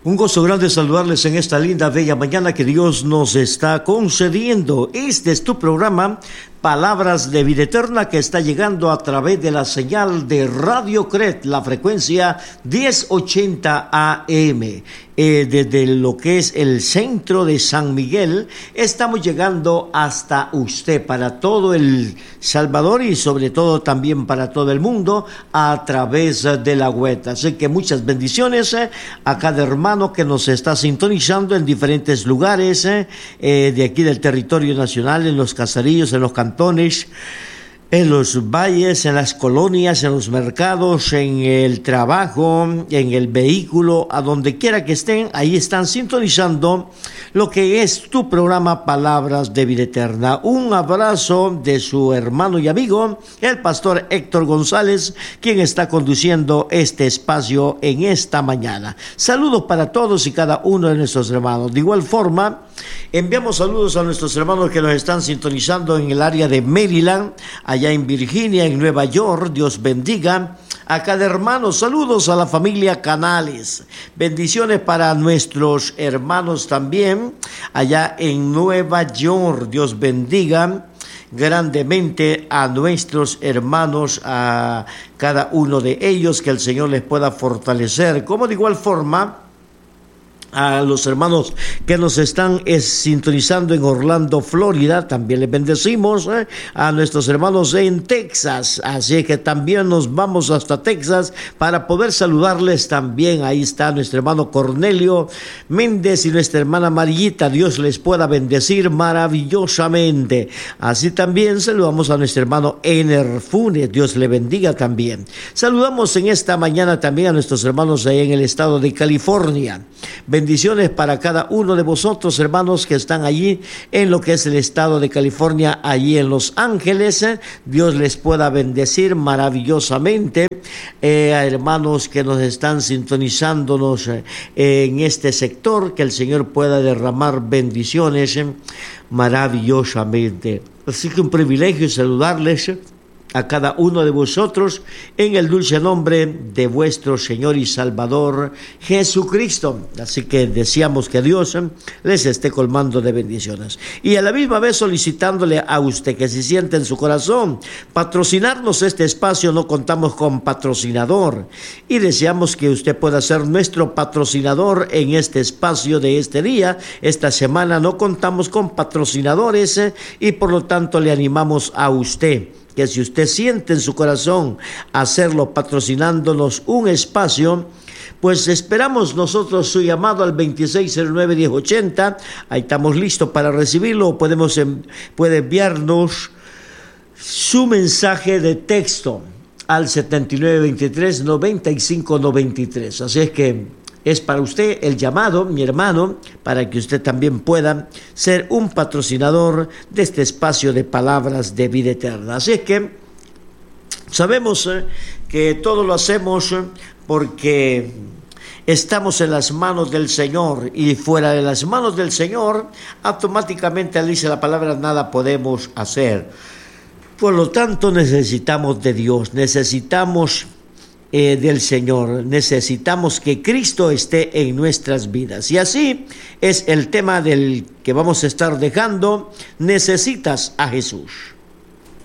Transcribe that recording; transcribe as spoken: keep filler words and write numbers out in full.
Un gozo grande saludarles en esta linda, bella mañana que Dios nos está concediendo. Este es tu programa, Palabras de Vida Eterna, que está llegando a través de la señal de Radio Cret, la frecuencia diez ochenta A M. Eh, desde lo que es el centro de San Miguel, estamos llegando hasta usted, para todo el Salvador y sobre todo también para todo el mundo, a través de la web. Así que muchas bendiciones eh, a cada hermano que nos está sintonizando en diferentes lugares eh, eh, de aquí del territorio nacional, en los caseríos, en los cantones, en los valles, en las colonias, en los mercados, en el trabajo, en el vehículo, a donde quiera que estén, ahí están sintonizando lo que es tu programa Palabras de Vida Eterna. Un abrazo de su hermano y amigo, el pastor Héctor González, quien está conduciendo este espacio en esta mañana. Saludos para todos y cada uno de nuestros hermanos. De igual forma, enviamos saludos a nuestros hermanos que nos están sintonizando en el área de Maryland, allá en Virginia, en Nueva York. Dios bendiga a cada hermano. Saludos a la familia Canales. Bendiciones para nuestros hermanos también allá en Nueva York. Dios bendiga grandemente a nuestros hermanos, a cada uno de ellos, que el Señor les pueda fortalecer. Como de igual forma, a los hermanos que nos están eh, sintonizando en Orlando, Florida, también les bendecimos. Eh, a nuestros hermanos en Texas, así que también nos vamos hasta Texas para poder saludarles también. Ahí está nuestro hermano Cornelio Méndez y nuestra hermana Marillita. Dios les pueda bendecir maravillosamente. Así también saludamos a nuestro hermano Ener Funes. Dios le bendiga también. Saludamos en esta mañana también a nuestros hermanos ahí en el estado de California. Bendiciones para cada uno de vosotros, hermanos, que están allí en lo que es el estado de California, allí en Los Ángeles. Dios les pueda bendecir maravillosamente. Eh, a hermanos que nos están sintonizándonos eh, en este sector, que el Señor pueda derramar bendiciones eh, maravillosamente. Así que un privilegio saludarles a cada uno de vosotros en el dulce nombre de vuestro Señor y Salvador Jesucristo. Así que deseamos que Dios les esté colmando de bendiciones. Y a la misma vez solicitándole a usted que si siente en su corazón patrocinarnos este espacio, no contamos con patrocinador. Y deseamos que usted pueda ser nuestro patrocinador en este espacio de este día. Esta semana no contamos con patrocinadores eh, y por lo tanto le animamos a usted que si usted siente en su corazón hacerlo patrocinándonos un espacio, pues esperamos nosotros su llamado al veintiséis cero nueve, diez ochenta. Ahí estamos listos para recibirlo. O podemos, puede enviarnos su mensaje de texto al setenta y nueve veintitrés, noventa y cinco noventa y tres. Así es que es para usted el llamado, mi hermano, para que usted también pueda ser un patrocinador de este espacio de Palabras de Vida Eterna. Así es que sabemos eh, que todo lo hacemos eh, porque estamos en las manos del Señor, y fuera de las manos del Señor, automáticamente dice la palabra, nada podemos hacer. Por lo tanto, necesitamos de Dios, necesitamos Eh, del Señor, necesitamos que Cristo esté en nuestras vidas. Y así es el tema del que vamos a estar dejando. Necesitas a Jesús.